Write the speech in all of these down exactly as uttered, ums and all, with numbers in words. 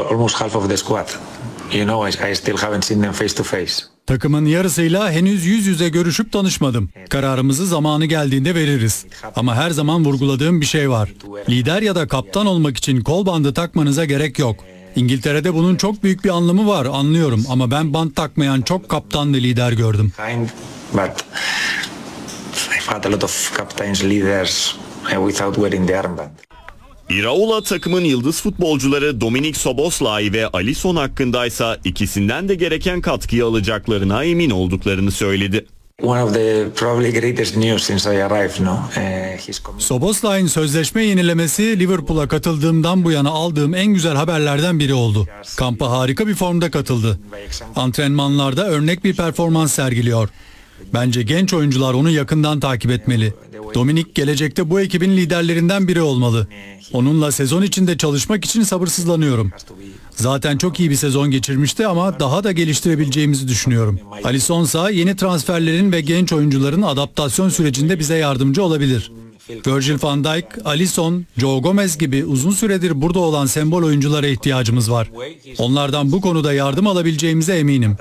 almost half of the squad. You know, I, I still haven't seen them face to face. Takımın yarısıyla henüz yüz yüze görüşüp tanışmadım. Kararımızı zamanı geldiğinde veririz. Ama her zaman vurguladığım bir şey var. Lider ya da kaptan olmak için kol bandı takmanıza gerek yok. İngiltere'de bunun çok büyük bir anlamı var, anlıyorum. Ama ben bant takmayan çok kaptanlı lider gördüm. But I've had a lot of captains, leaders without wearing the armband. Iraola takımın yıldız futbolcuları Dominik Szoboszlai ve Alisson hakkındaysa ikisinden de gereken katkıyı alacaklarına emin olduklarını söyledi. One of the probably greatest news since I arrived, no. Szoboszlai'nin sözleşme yenilemesi Liverpool'a katıldığımdan bu yana aldığım en güzel haberlerden biri oldu. Kampa harika bir formda katıldı. Antrenmanlarda örnek bir performans sergiliyor. Bence genç oyuncular onu yakından takip etmeli. Dominik gelecekte bu ekibin liderlerinden biri olmalı. Onunla sezon içinde çalışmak için sabırsızlanıyorum. Zaten çok iyi bir sezon geçirmişti ama daha da geliştirebileceğimizi düşünüyorum. Alisson ise yeni transferlerin ve genç oyuncuların adaptasyon sürecinde bize yardımcı olabilir. Virgil van Dijk, Alisson, Joe Gomez gibi uzun süredir burada olan sembol oyunculara ihtiyacımız var. Onlardan bu konuda yardım alabileceğimize eminim.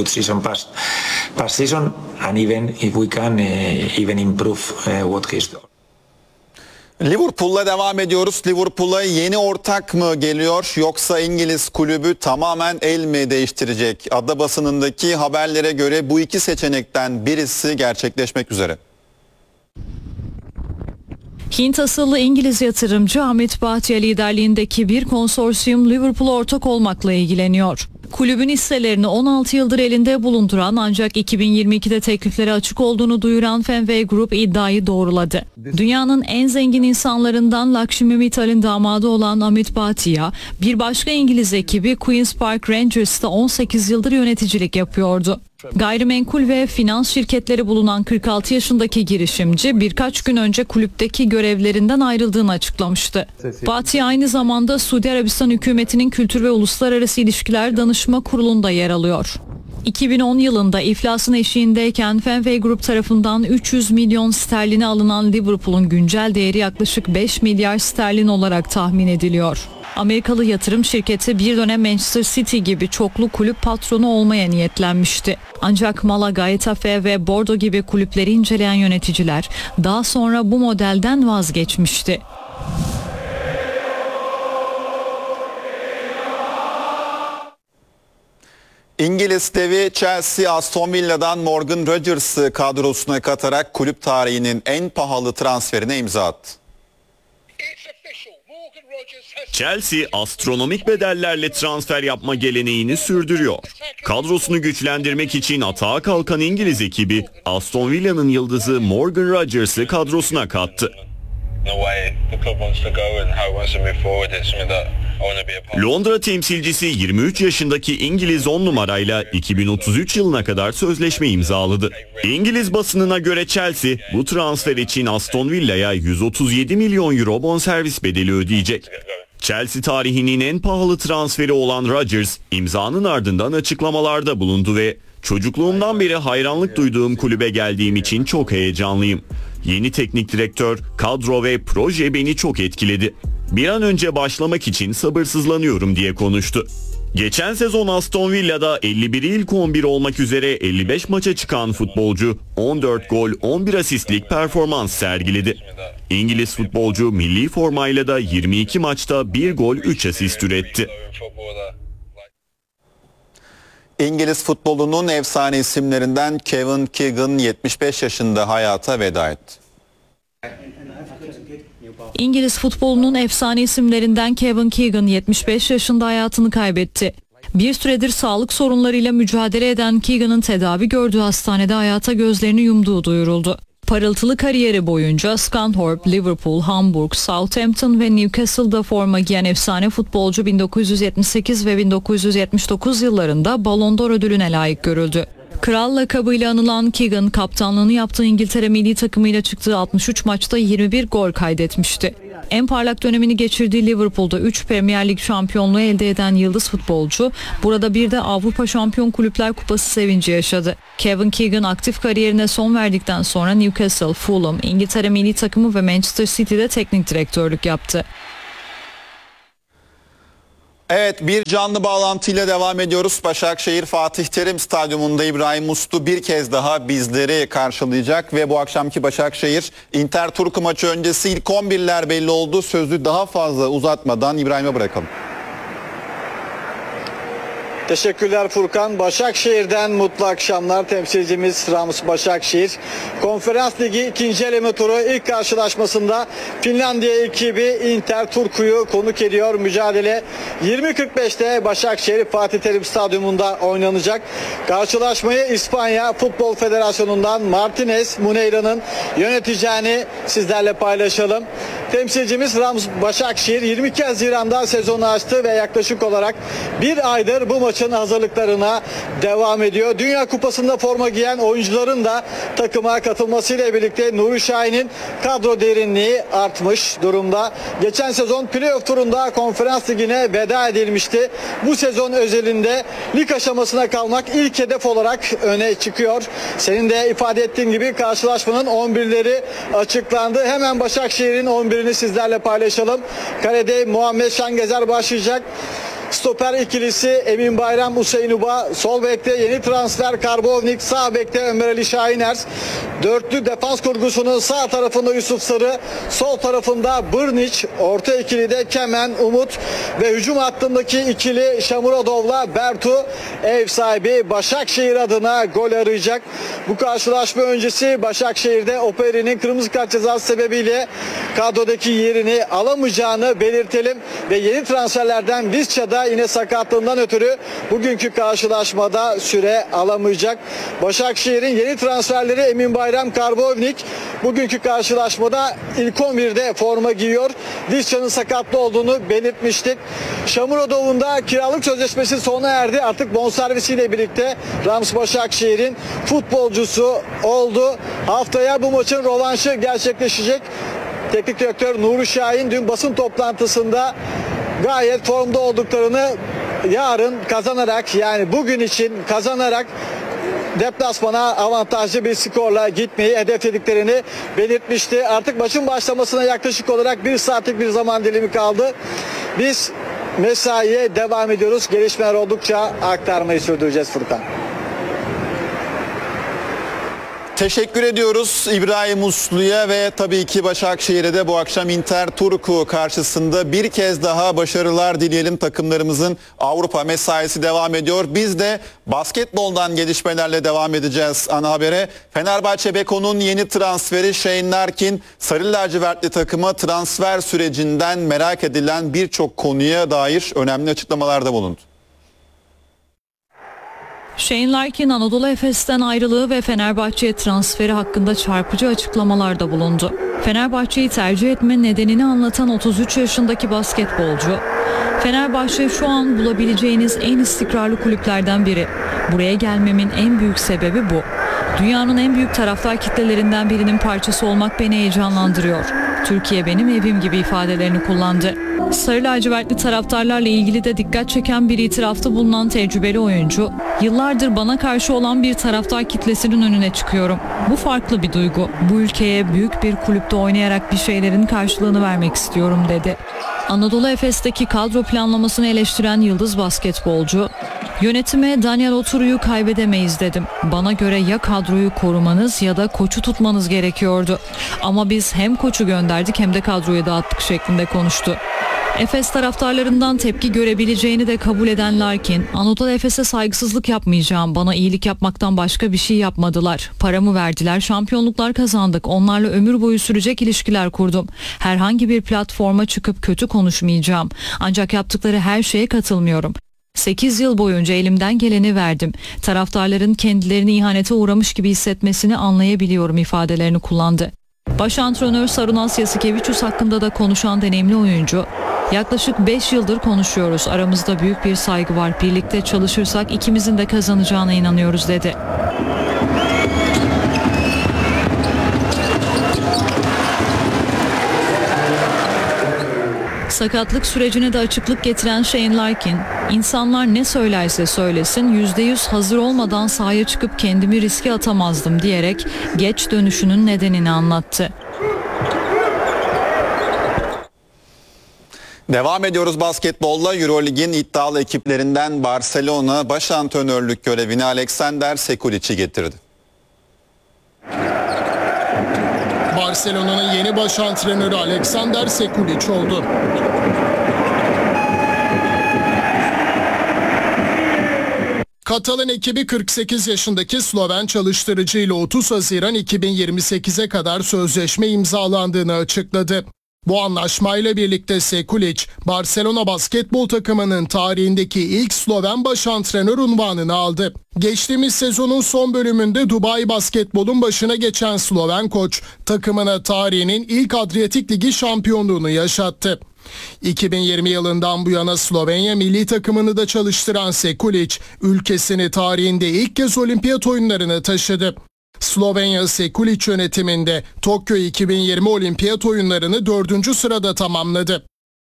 Liverpool'la devam ediyoruz. Liverpool'a yeni ortak mı geliyor yoksa İngiliz kulübü tamamen el mi değiştirecek? Ada basınındaki haberlere göre bu iki seçenekten birisi gerçekleşmek üzere. Hint asıllı İngiliz yatırımcı Amit Bhatia liderliğindeki bir konsorsiyum Liverpool'a ortak olmakla ilgileniyor. Kulübün hisselerini on altı yıldır elinde bulunduran ancak iki bin yirmi ikide teklifleri açık olduğunu duyuran Fenway Group iddiayı doğruladı. Dünyanın en zengin insanlarından Lakshmi Mittal'in damadı olan Amit Bhatia, bir başka İngiliz ekibi Queen's Park Rangers'ta on sekiz yıldır yöneticilik yapıyordu. Gayrimenkul ve finans şirketleri bulunan kırk altı yaşındaki girişimci birkaç gün önce kulüpteki görevlerinden ayrıldığını açıklamıştı. Bhatia aynı zamanda Suudi Arabistan hükümetinin Kültür ve Uluslararası İlişkiler Danışma Kurulu'nda yer alıyor. iki bin on yılında iflasın eşiğindeyken Fenway Group tarafından üç yüz milyon sterline alınan Liverpool'un güncel değeri yaklaşık beş milyar sterlin olarak tahmin ediliyor. Amerikalı yatırım şirketi bir dönem Manchester City gibi çoklu kulüp patronu olmaya niyetlenmişti. Ancak Malaga, Getafe ve Bordeaux gibi kulüpleri inceleyen yöneticiler daha sonra bu modelden vazgeçmişti. İngiliz devi Chelsea, Aston Villa'dan Morgan Rodgers'ı kadrosuna katarak kulüp tarihinin en pahalı transferine imza attı. Chelsea astronomik bedellerle transfer yapma geleneğini sürdürüyor. Kadrosunu güçlendirmek için atağa kalkan İngiliz ekibi Aston Villa'nın yıldızı Morgan Rodgers'ı kadrosuna kattı. Londra temsilcisi yirmi üç yaşındaki İngiliz on numarayla iki bin otuz üç yılına kadar sözleşme imzaladı. İngiliz basınına göre Chelsea bu transfer için Aston Villa'ya yüz otuz yedi milyon euro bonservis bedeli ödeyecek. Chelsea tarihinin en pahalı transferi olan Rodgers imzanın ardından açıklamalarda bulundu ve "Çocukluğumdan beri hayranlık duyduğum kulübe geldiğim için çok heyecanlıyım. Yeni teknik direktör, kadro ve proje beni çok etkiledi. Bir an önce başlamak için sabırsızlanıyorum" diye konuştu. Geçen sezon Aston Villa'da elli bir ilk on bir olmak üzere elli beş maça çıkan futbolcu on dört gol on bir asistlik performans sergiledi. İngiliz futbolcu milli formayla da yirmi iki maçta bir gol üç asist üretti. İngiliz futbolunun efsane isimlerinden Kevin Keegan yetmiş beş yaşında hayata veda etti. İngiliz futbolunun efsane isimlerinden Kevin Keegan yetmiş beş yaşında hayatını kaybetti. Bir süredir sağlık sorunlarıyla mücadele eden Keegan'ın tedavi gördüğü hastanede hayata gözlerini yumduğu duyuruldu. Parıltılı kariyeri boyunca Scunthorpe, Liverpool, Hamburg, Southampton ve Newcastle'da forma giyen efsane futbolcu bin dokuz yüz yetmiş sekiz ve bin dokuz yüz yetmiş dokuz yıllarında Ballon d'Or ödülüne layık görüldü. Kral lakabıyla anılan Keegan, kaptanlığını yaptığı İngiltere milli takımıyla çıktığı altmış üç maçta yirmi bir gol kaydetmişti. En parlak dönemini geçirdiği Liverpool'da üç Premier Lig şampiyonluğu elde eden yıldız futbolcu, burada bir de Avrupa Şampiyon Kulüpler Kupası sevinci yaşadı. Kevin Keegan aktif kariyerine son verdikten sonra Newcastle, Fulham, İngiltere milli takımı ve Manchester City'de teknik direktörlük yaptı. Evet, bir canlı bağlantıyla devam ediyoruz. Başakşehir Fatih Terim Stadyumunda İbrahim Uslu bir kez daha bizleri karşılayacak ve bu akşamki Başakşehir Inter Turku maçı öncesi ilk on birler belli oldu. Sözü daha fazla uzatmadan İbrahim'e bırakalım. Teşekkürler Furkan. Başakşehir'den mutlu akşamlar. Temsilcimiz Rams Başakşehir. Konferans Ligi ikinci eleme turu ilk karşılaşmasında Finlandiya ekibi Inter Turku'yu konuk ediyor. Mücadele yirmi kırk beşte Başakşehir Fatih Terim Stadyumunda oynanacak. Karşılaşmayı İspanya Futbol Federasyonu'ndan Martinez Muneira'nın yöneteceğini sizlerle paylaşalım. Temsilcimiz Rams Başakşehir yirmi iki Haziran'da sezonu açtı ve yaklaşık olarak bir aydır bu maçın hazırlıklarına devam ediyor. Dünya Kupası'nda forma giyen oyuncuların da takıma katılmasıyla birlikte Nuri Şahin'in kadro derinliği artmış durumda. Geçen sezon playoff turunda Konferans Ligi'ne veda edilmişti. Bu sezon özelinde lig aşamasına kalmak ilk hedef olarak öne çıkıyor. Senin de ifade ettiğin gibi karşılaşmanın on birleri açıklandı. Hemen Başakşehir'in on birini sizlerle paylaşalım. Kalede Muhammed Şangezer başlayacak. Stoper ikilisi Emin Bayram, Hüseyin Uba, sol bekte yeni transfer Karbovnik, sağ bekte Ömer Ali Şahiners. Dörtlü defans kurgusunun sağ tarafında Yusuf Sarı, sol tarafında Brnic, orta ikilide Kemen, Umut ve hücum hattındaki ikili Şamurodov'la Bertu ev sahibi Başakşehir adına gol arayacak. Bu karşılaşma öncesi Başakşehir'de Operi'nin kırmızı kart cezası sebebiyle kadrodaki yerini alamayacağını belirtelim ve yeni transferlerden Visca'da yine sakatlığından ötürü bugünkü karşılaşmada süre alamayacak. Başakşehir'in yeni transferleri Emin Bayram, Karbovnik bugünkü karşılaşmada ilk on birde forma giyiyor. Visca'nın sakatlı olduğunu belirtmiştik. Şamurodov'un da kiralık sözleşmesi sona erdi. Artık bonservisiyle birlikte Rams Başakşehir'in futbolcusu oldu. Haftaya bu maçın rövanşı gerçekleşecek. Teknik direktör Nuri Şahin dün basın toplantısında gayet formda olduklarını, yarın kazanarak, yani bugün için kazanarak deplasmana avantajlı bir skorla gitmeyi hedeflediklerini belirtmişti. Artık maçın başlamasına yaklaşık olarak bir saatlik bir zaman dilimi kaldı. Biz mesaiye devam ediyoruz. Gelişmeler oldukça aktarmayı sürdüreceğiz Furkan. Teşekkür ediyoruz İbrahim Uslu'ya ve tabii ki Başakşehir'e de bu akşam Inter Turku karşısında bir kez daha başarılar dileyelim. Takımlarımızın Avrupa mesaisi devam ediyor. Biz de basketboldan gelişmelerle devam edeceğiz ana habere. Fenerbahçe Beko'nun yeni transferi Shane Larkin, Sarı Lacivertli takıma transfer sürecinden merak edilen birçok konuya dair önemli açıklamalarda bulundu. Shane Larkin Anadolu Efes'ten ayrılığı ve Fenerbahçe'ye transferi hakkında çarpıcı açıklamalarda bulundu. Fenerbahçe'yi tercih etme nedenini anlatan otuz üç yaşındaki basketbolcu, "Fenerbahçe şu an bulabileceğiniz en istikrarlı kulüplerden biri. Buraya gelmemin en büyük sebebi bu. Dünyanın en büyük taraftar kitlelerinden birinin parçası olmak beni heyecanlandırıyor. Türkiye benim evim" gibi ifadelerini kullandı. Sarı lacivertli taraftarlarla ilgili de dikkat çeken bir itirafta bulunan tecrübeli oyuncu, "Yıllardır bana karşı olan bir taraftar kitlesinin önüne çıkıyorum. Bu farklı bir duygu. Bu ülkeye büyük bir kulüpte oynayarak bir şeylerin karşılığını vermek istiyorum" dedi. Anadolu Efes'teki kadro planlamasını eleştiren yıldız basketbolcu, "Yönetime Daniel Oturu'yu kaybedemeyiz dedim. Bana göre ya kadroyu korumanız ya da koçu tutmanız gerekiyordu. Ama biz hem koçu gönderdik hem de kadroyu dağıttık" şeklinde konuştu. Efes taraftarlarından tepki görebileceğini de kabul eden Larkin, "Anadolu Efes'e saygısızlık yapmayacağım. Bana iyilik yapmaktan başka bir şey yapmadılar. Paramı verdiler, şampiyonluklar kazandık. Onlarla ömür boyu sürecek ilişkiler kurdum. Herhangi bir platforma çıkıp kötü konuşmayacağım. Ancak yaptıkları her şeye katılmıyorum. sekiz yıl boyunca elimden geleni verdim. Taraftarların kendilerini ihanete uğramış gibi hissetmesini anlayabiliyorum" ifadelerini kullandı. Baş antrenör Sarunas Jasikevičius hakkında da konuşan deneyimli oyuncu, "Yaklaşık beş yıldır konuşuyoruz. Aramızda büyük bir saygı var. Birlikte çalışırsak ikimizin de kazanacağına inanıyoruz" dedi. Sakatlık sürecine de açıklık getiren Shane Larkin, "İnsanlar ne söylerse söylesin yüzde yüz hazır olmadan sahaya çıkıp kendimi riske atamazdım" diyerek geç dönüşünün nedenini anlattı. Devam ediyoruz basketbolla. Eurolig'in iddialı ekiplerinden Barcelona baş antrenörlük görevini Alexander Sekulic'i getirdi. Barcelona'nın yeni baş antrenörü Alexander Sekulic oldu. Katalan ekibi kırk sekiz yaşındaki Sloven çalıştırıcı ile otuz Haziran iki bin yirmi sekize kadar sözleşme imzalandığını açıkladı. Bu anlaşmayla birlikte Sekulic, Barcelona basketbol takımının tarihindeki ilk Sloven baş antrenör unvanını aldı. Geçtiğimiz sezonun son bölümünde Dubai Basketbol'un başına geçen Sloven koç, takımına tarihinin ilk Adriyatik Ligi şampiyonluğunu yaşattı. iki bin yirmi yılından bu yana Slovenya milli takımını da çalıştıran Sekulic, ülkesini tarihinde ilk kez olimpiyat oyunlarına taşıdı. Slovenya Sekulic yönetiminde Tokyo iki bin yirmi olimpiyat oyunlarını dördüncü sırada tamamladı.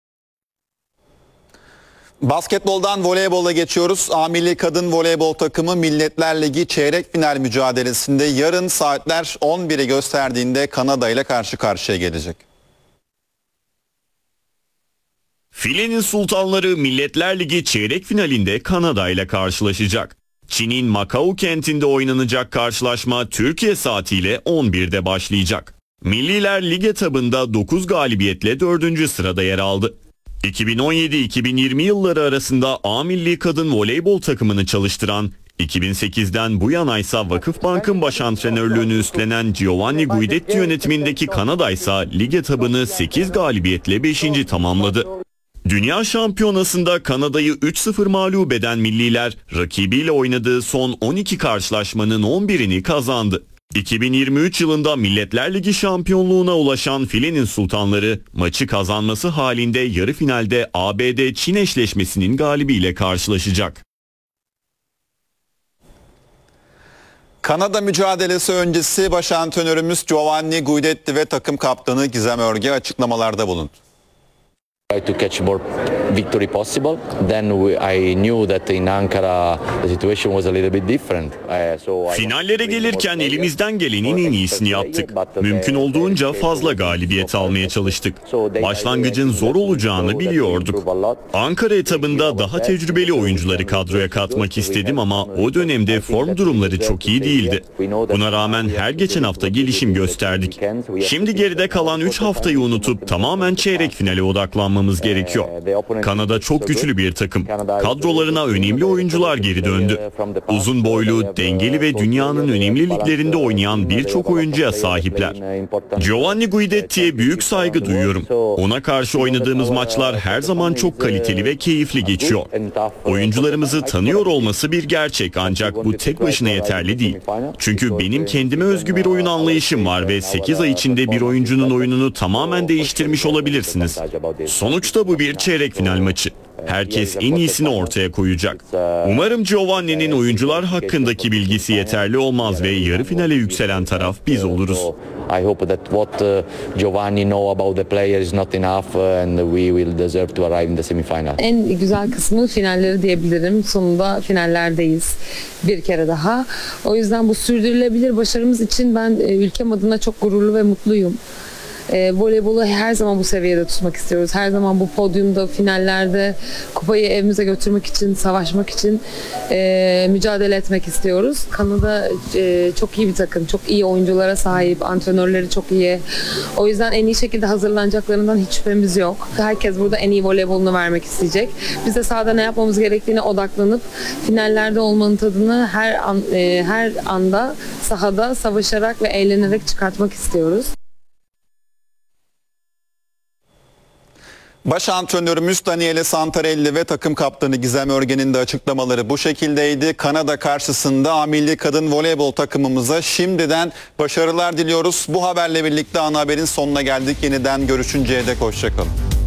Basketboldan voleybola geçiyoruz. A Milli Kadın Voleybol takımı Milletler Ligi çeyrek final mücadelesinde yarın saatler on biri gösterdiğinde Kanada ile karşı karşıya gelecek. Filenin Sultanları Milletler Ligi çeyrek finalinde Kanada ile karşılaşacak. Çin'in Macao kentinde oynanacak karşılaşma Türkiye saatiyle on birde başlayacak. Milliler lig etabında dokuz galibiyetle dördüncü sırada yer aldı. iki bin on yedi iki bin yirmi yılları arasında A Milli Kadın Voleybol takımını çalıştıran, iki bin sekizden bu yana ise Vakıfbank'ın baş antrenörlüğünü üstlenen Giovanni Guidetti yönetimindeki Kanada ise lig etabını sekiz galibiyetle beşinci tamamladı. Dünya Şampiyonası'nda Kanada'yı üç sıfır mağlup eden milliler rakibiyle oynadığı son on iki karşılaşmanın on birini kazandı. iki bin yirmi üç yılında Milletler Ligi şampiyonluğuna ulaşan Filenin Sultanları maçı kazanması halinde yarı finalde A B D-Çin eşleşmesinin galibiyle karşılaşacak. Kanada mücadelesi öncesi baş antrenörümüz Giovanni Guidetti ve takım kaptanı Gizem Örge açıklamalarda bulundu. Try to catch more victory possible. Then we, I knew that in Ankara the situation was a little bit different. Uh, so Finallere gelirken elimizden gelenin en iyisini yaptık. Mümkün olduğunca fazla galibiyet almaya çalıştık. Başlangıcın zor olacağını biliyorduk. Ankara etabında daha tecrübeli oyuncuları kadroya katmak istedim ama o dönemde form durumları çok iyi değildi. Buna rağmen her geçen hafta gelişim gösterdik. Şimdi geride kalan üç haftayı unutup tamamen çeyrek finale odaklanmamız gerekiyor. Kanada çok güçlü bir takım. Kadrolarına önemli oyuncular geri döndü. Uzun boylu, dengeli ve dünyanın önemli liglerinde oynayan birçok oyuncuya sahipler. Giovanni Guidetti'ye büyük saygı duyuyorum. Ona karşı oynadığımız maçlar her zaman çok kaliteli ve keyifli geçiyor. Oyuncularımızı tanıyor olması bir gerçek ancak bu tek başına yeterli değil. Çünkü benim kendime özgü bir oyun anlayışım var ve sekiz ay içinde bir oyuncunun oyununu tamamen değiştirmiş olabilirsiniz. Sonuçta bu bir çeyrek final maçı. Herkes en iyisini ortaya koyacak. Umarım Giovanni'nin oyuncular hakkındaki bilgisi yeterli olmaz ve yarı finale yükselen taraf biz oluruz. I hope that what Giovanni know about the player is not enough and we will deserve to arrive in the semifinal. En güzel kısmı finalleri diyebilirim. Sonunda finallerdeyiz bir kere daha. O yüzden bu sürdürülebilir başarımız için ben ülkem adına çok gururlu ve mutluyum. E, voleybolu her zaman bu seviyede tutmak istiyoruz. Her zaman bu podyumda, finallerde kupayı evimize götürmek için, savaşmak için e, mücadele etmek istiyoruz. Kanada e, çok iyi bir takım, çok iyi oyunculara sahip, antrenörleri çok iyi. O yüzden en iyi şekilde hazırlanacaklarından hiç şüphemiz yok. Herkes burada en iyi voleybolunu vermek isteyecek. Biz de sahada ne yapmamız gerektiğine odaklanıp finallerde olmanın tadını her an, e, her anda sahada savaşarak ve eğlenerek çıkartmak istiyoruz. Baş antrenörümüz Daniele Santarelli ve takım kaptanı Gizem Örge'nin de açıklamaları bu şekildeydi. Kanada karşısında A Milli Kadın Voleybol takımımıza şimdiden başarılar diliyoruz. Bu haberle birlikte ana haberin sonuna geldik. Yeniden görüşünceye dek hoşçakalın.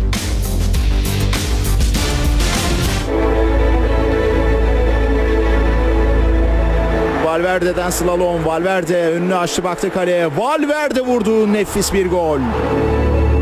Valverde'den slalom. Valverde önünü açtı, baktı kaleye. Valverde vurdu, nefis bir gol.